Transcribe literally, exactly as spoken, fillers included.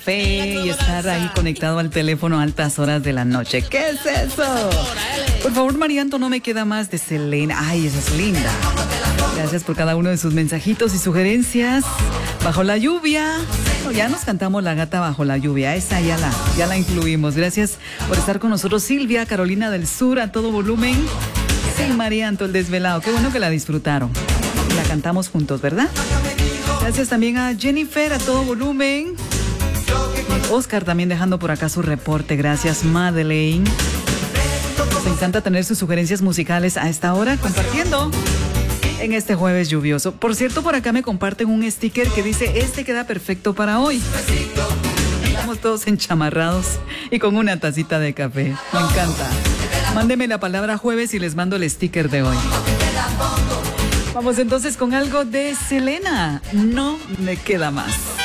Fe y estar ahí conectado al teléfono a altas horas de la noche. ¿Qué es eso? Por favor, Marianto, no me queda más de Selena. Ay, esa es linda. Gracias por cada uno de sus mensajitos y sugerencias. Bajo la lluvia. No, ya nos cantamos La Gata Bajo la Lluvia. Esa ya la, ya la incluimos. Gracias por estar con nosotros, Silvia, Carolina del Sur, a todo volumen. Sí, Marianto, el desvelado. Qué bueno que la disfrutaron. La cantamos juntos, ¿verdad? Gracias también a Jennifer, a todo volumen. Oscar también dejando por acá su reporte. Gracias, Madeleine. Nos encanta tener sus sugerencias musicales a esta hora, compartiendo en este jueves lluvioso. Por cierto, por acá me comparten un sticker que dice: este queda perfecto para hoy. Estamos todos enchamarrados y con una tacita de café. Me encanta. Mándeme la palabra jueves y les mando el sticker de hoy. Vamos entonces con algo de Selena. No me queda más.